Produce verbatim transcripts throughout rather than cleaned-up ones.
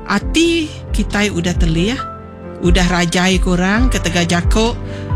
Hati kita udah telih, udah rajai korang ke Tegak Jakok,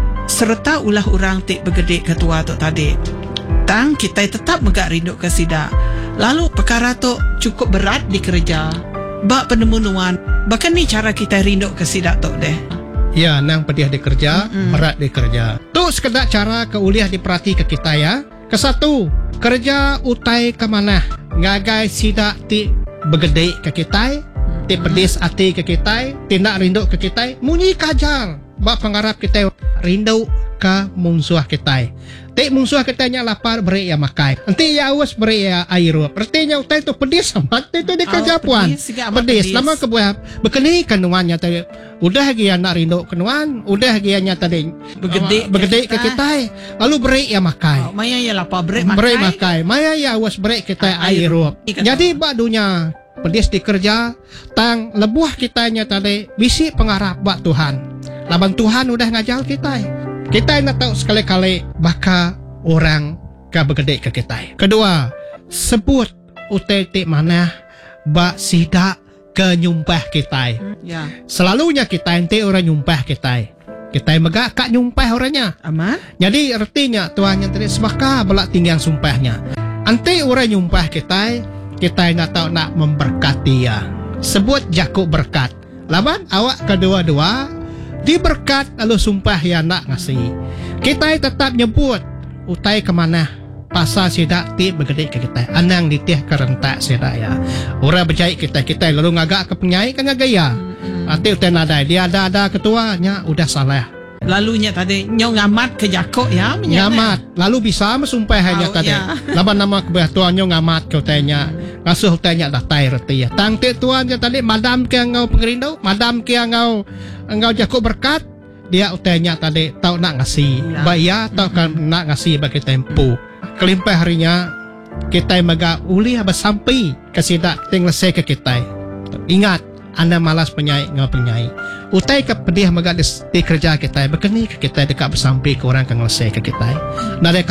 serta ulah orang tik bergedik ketua tu tadi. Tang kita tetap megak rindu ke sidak. Lalu perkara tu cukup berat di kerja. Bak penemuan, bahkan ni cara kita rindu ke sidak tu deh. Ya, nang pedih di kerja, Mm-mm. berat di kerja. Tu sekedar cara keuliah diperhati ke kita ya. Kesatu, kerja utai ke mana? Ngagai sidak ti bergedik ke kita, ti pedis hati ke kita, tindak rindu ke kita, munyi kajar. Bak pengharap kita rindu ke musuh kita. Ti musuh kita nya lapar beri ya makai. Nanti ya awas beri ya air. Artinya utai tu pedis amat tu di kerja Oh, puan. pedis, juga amat Pedis. pedis. Lama kebuah berkeni kenuannya tadi. Udah dia nak rindu kenuan, udah dia nya tadi Bergedik ke bergedik ke kita. kita. Lalu beri ya makai. Oh, maya ya lapar break makai. Beri makai. Maya ya awas beri kita Ah, air. air. Ikat Jadi badunya pedis di kerja, tang lebuah kitanya tadi bisi pengharap bak Tuhan. Laban Tuhan udah ngajar kita. Kita nak tahu sekali-kali baka orang ke bergedik ke kita. Kedua, sebut utai tik mana bak sidak ke nyumpah kita. Ya, Selalunya kita ente orang nyumpah kita. Kita megak kak nyumpah orangnya. aman. Jadi artinya Tuhan yang tadi sebaka belak tinggal sumpahnya. Ante orang nyumpah kita, kita nak tahu nak memberkati ya. Sebut Jakub berkat. Laban awak kedua-dua diberkat lalu sumpah ya nak ngasih. Kita tetap nyebut utai kemana pasal sidak ti bergedik ke kita. Anang ditih kerentak sidak ya. Orang berjaya kita kita lalu ngagak ke penyai kan gaya. Nanti utai nadai dia ada ada ketuanya udah salah. Lalunya tadi nyong ngamat ke Jakok ya, menyana. Ngamat lalu bisa mesumpah hanya Oh, tadi. ya. Laban nama kebetulannya ngamat ke utainya. Ngasuh utainya datai reti ya. Tang ti tuan je tadi madam ke ngau pengerindu, madam ke ngau ngau Jakub berkat. Dia utainya tadi tahu nak ngasih. Ya. Baya tahu kan nak ngasih bagi tempo. Kelimpah harinya kita mega uli bersampai ke sidak tenglese ke kita. Ingat, anda malas penyai ngau penyai. Utai ke pedih mega di, di kerja kita berkeni ke kita dekat bersampai ke orang ke ngelese ke kita. Nada